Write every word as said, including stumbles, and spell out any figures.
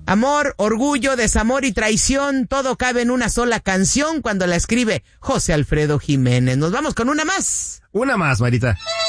Amor, orgullo, desamor y traición, todo cabe en una sola canción cuando la escribe José Alfredo Jiménez. Nos vamos con una más. Una más, Marita.